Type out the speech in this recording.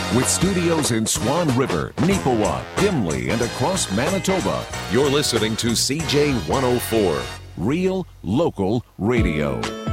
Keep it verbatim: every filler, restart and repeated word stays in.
With studios in Swan River, Neepawa, Dimley, and across Manitoba, you're listening to C J one oh four, Real Local Radio.